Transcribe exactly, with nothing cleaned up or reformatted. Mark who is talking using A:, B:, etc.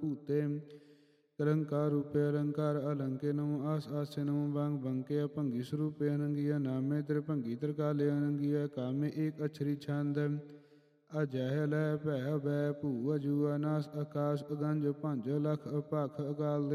A: ਭੂਤੇ ਕਰੰਕਾਰ ਰੂਪੇ ਅਲੰਕਾਰ ਅਲੰਕੇ ਨਮੋ ਆਸ ਆਸੇ ਨਮੋ ਬੰਗ ਬੰਕੇ ਅਭੰਗੀ ਸਰੂਪੇ ਅਨੰਗੀਆ ਨਾਮੇ ਤ੍ਰਿਭੰਗੀ ਤ੍ਰਿਕਾਲੇ ਅਨੰਗੀਆ ਕਾਮੇ ਏਕ ਅਛਰੀ ਛੰਦ ਅਜਹਿ ਲੈ ਭੈ ਬੈ ਭੂ ਅਜੂ ਅਨਾਸ ਆਕਾਸ਼ ਅਗੰਜ ਭੰਜ ਲਖ ਅਪਖ ਅਕਾਲ